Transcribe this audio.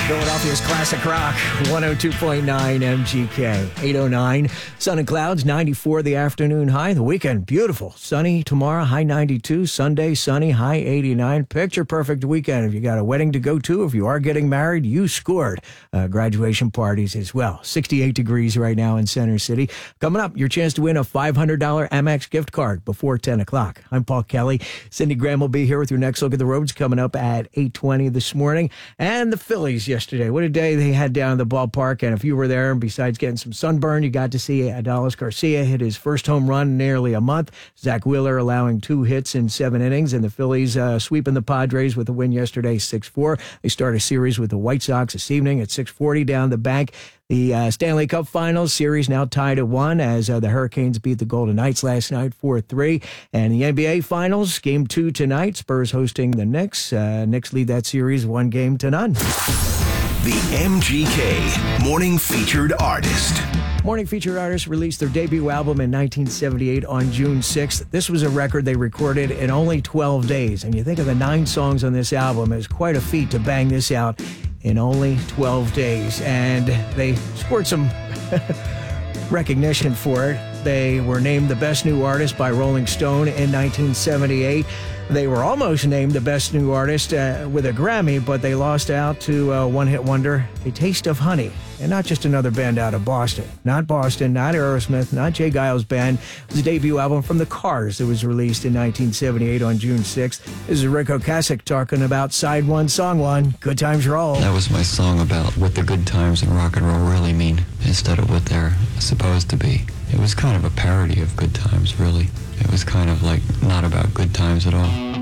Philadelphia's classic rock, 102.9 MGK, 809. Sun and clouds, 94 the afternoon high. The weekend, beautiful. Sunny tomorrow, high 92. Sunday, sunny, high 89. Picture perfect weekend. If you got a wedding to go to, if you are getting married, you scored. Graduation parties as well. 68 degrees right now in Center City. Coming up, your chance to win a $500 Amex gift card before 10 o'clock. I'm Paul Kelly. Cindy Graham will be here with your next look at the roads coming up at 8:20 this morning. And the Phillies yesterday. What a day they had down at the ballpark. And if you were there, besides getting some sunburn, you got to see Adolis Garcia hit his first home run in nearly a month. Zach Wheeler allowing 2 hits in 7 innings. And the Phillies sweeping the Padres with a win yesterday, 6-4. They start a series with the White Sox this evening at 6:40 down the bank. The Stanley Cup Finals series now tied at 1 as the Hurricanes beat the Golden Knights last night 4-3. And the NBA Finals, Game 2 tonight. Spurs hosting the Knicks. Knicks lead that series 1-0. The MGK Morning Featured Artist. Morning Featured Artists released their debut album in 1978 on June 6th. This was a record they recorded in only 12 days. And you think of the 9 songs on this album, it's quite a feat to bang this out in only 12 days. And they scored some recognition for it. They were named the Best New Artist by Rolling Stone in 1978. They were almost named the Best New Artist with a Grammy, but they lost out to one-hit wonder, A Taste of Honey. And not just another band out of Boston. Not Boston, not Aerosmith, not Jay Giles' band. It was a debut album from The Cars that was released in 1978 on June 6th. This is Rick Ocasek talking about Side 1, Song 1, Good Times Roll. That was my song about what the good times in rock and roll really mean, instead of what they're supposed to be. It was kind of a parody of good times, really. It was kind of like not about good times at all.